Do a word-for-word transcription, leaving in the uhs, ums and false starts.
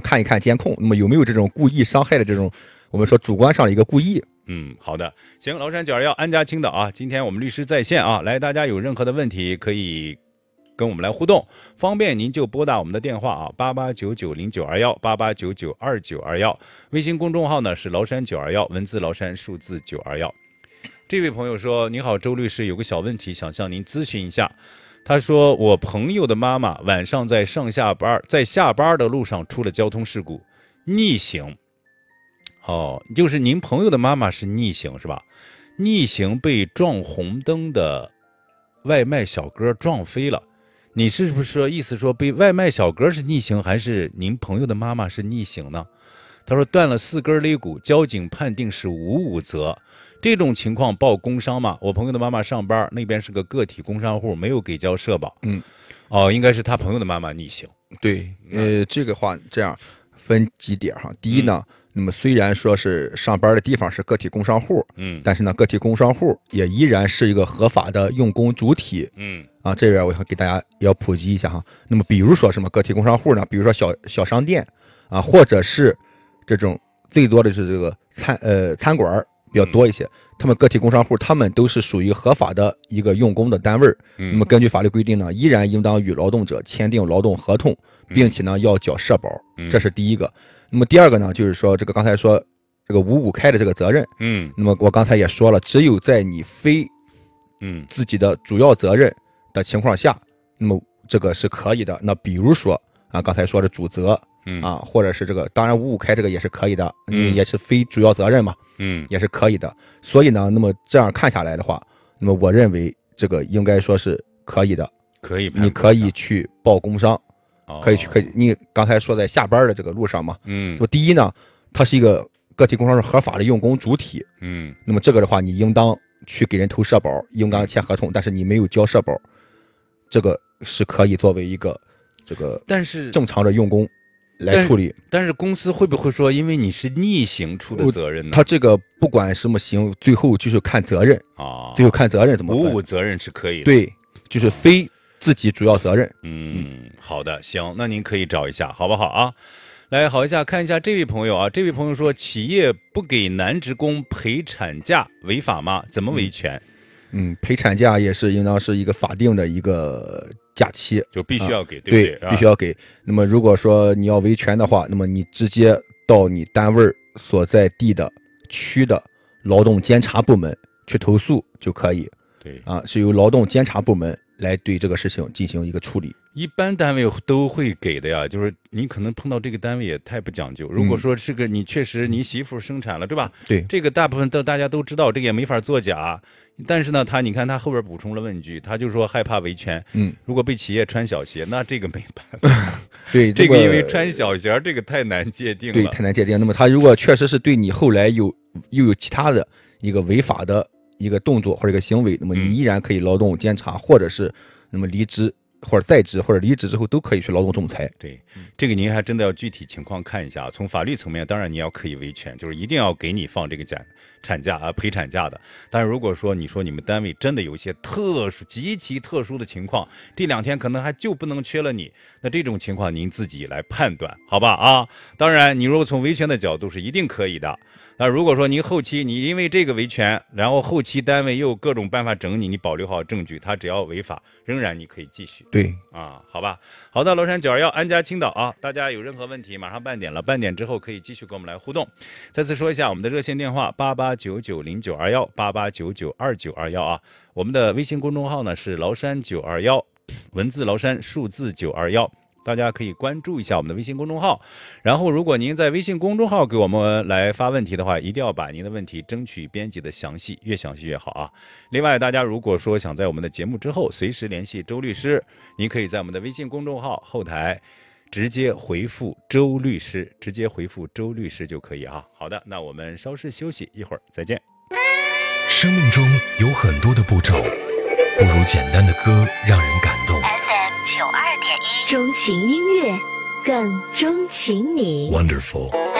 看一看监控，那么有没有这种故意伤害的这种我们说主观上的一个故意。 嗯，好的，行，崂山九二幺安家青岛啊，今天我们律师在线啊，来，大家有任何的问题可以跟我们来互动，方便您就拨打我们的电话啊，八八九九零九二幺八八九九二九二幺，微信公众号呢是崂山九二幺，文字崂山，数字九二幺。这位朋友说：“你好，周律师，有个小问题想向您咨询一下。”他说：“我朋友的妈妈晚上在上下班，在下班的路上出了交通事故，逆行。哦，就是您朋友的妈妈是逆行是吧？逆行被撞红灯的外卖小哥撞飞了。你是不是说意思说被外卖小哥是逆行，还是您朋友的妈妈是逆行呢？”他说：“断了四根肋骨，交警判定是无误责。这种情况报工伤吗？我朋友的妈妈上班，那边是个个体工商户，没有给交社保。” 嗯， 哦，应该是他朋友的妈妈逆行。 对，呃，这个话这样分几点哈。第一呢，嗯、那么虽然说是上班的地方是个体工商户， 嗯， 但是呢，个体工商户也依然是一个合法的用工主体。 嗯， 啊，这边我要给大家也要普及一下哈。那么比如说什么个体工商户呢？比如说小小商店啊，或者是这种最多的是这个餐呃餐馆比较多一些，嗯、他们个体工商户他们都是属于合法的一个用工的单位。嗯，那么根据法律规定呢，依然应当与劳动者签订劳动合同，并且呢要缴社保， 嗯、 这是第一个。那么第二个呢，就是说这个刚才说这个五五开的这个责任， 嗯， 那么我刚才也说了，只有在你非嗯自己的主要责任的情况下，那么这个是可以的。那比如说啊，刚才说的主责。 嗯啊，或者是这个，当然五五开这个也是可以的， 嗯， 也是非主要责任嘛， 嗯， 也是可以的。所以呢，那么这样看下来的话，那么我认为这个应该说是可以的， 可以， 你可以去报工伤， 哦、 可以去，可以。你刚才说在下班的这个路上嘛， 嗯， 就第一呢，它是一个个体工商是合法的用工主体， 嗯， 那么这个的话，你应当去给人投社保，应当签合同，但是你没有交社保，这个是可以作为一个这个， 但是正常的用工。来处理， 但是公司会不会说，因为你是逆行出的责任呢？ 他这个不管什么行，最后就是看责任啊， 最后看责任怎么分。 无误责任是可以的， 对，就是非自己主要责任。 嗯，好的，行，那您可以找一下，好不好啊？来，好一下，看一下这位朋友啊，这位朋友说，企业不给男职工陪产假违法吗？怎么维权？ 嗯，嗯陪产假也是应当是一个法定的一个假期， 就必须要给， 啊、 对不对？ 对，必须要给。那么如果说你要维权的话，那么你直接到你单位所在地的区的劳动监察部门去投诉就可以。 对， 啊，是由劳动监察部门来对这个事情进行一个处理。 一般单位都会给的呀，就是你可能碰到这个单位也太不讲究。如果说是个你确实你媳妇生产了，对吧？ 对， 这个大部分都大家都知道，这个也没法作假。但是呢，他你看他后边补充了问句，他就说害怕维权。 嗯， 如果被企业穿小鞋，那这个没办法。 对， 这个因为穿小鞋，这个太难界定了。 对，太难界定。那么他如果确实是对你后来有又有其他的一个违法的一个动作或者一个行为，那么你依然可以劳动监察，或者是那么离职或者在职或者离职之后都可以去劳动仲裁。 对，这个您还真的要具体情况看一下。从法律层面，当然你要可以维权，就是一定要给你放这个假产假啊陪产假的。但是如果说你说你们单位真的有一些特殊极其特殊的情况，这两天可能还就不能缺了你，那这种情况您自己来判断，好吧啊？当然，你如果从维权的角度是一定可以的。那如果说您后期你因为这个维权，然后后期单位又有各种办法整你，你保留好证据，他只要违法，仍然你可以继续。 对啊，好吧。好的，崂山九二幺安家青岛啊，大家有任何问题，马上半点了，半点之后可以继续跟我们来互动。再次说一下我们的热线电话八八九九零九二幺八八九九二九二幺啊，我们的微信公众号呢是崂山九二幺，文字崂山，数字九二幺。大家可以关注一下我们的微信公众号，然后如果您在微信公众号给我们来发问题的话，一定要把您的问题争取编辑的详细，越详细越好啊。另外，大家如果说想在我们的节目之后随时联系周律师，您可以在我们的微信公众号后台直接回复周律师，直接回复周律师就可以啊。好的，那我们稍事休息一会儿，再见。 生命中有很多的步骤，不如简单的歌让人感动。 九二点一，钟情音乐，更钟情你。 Wonderful。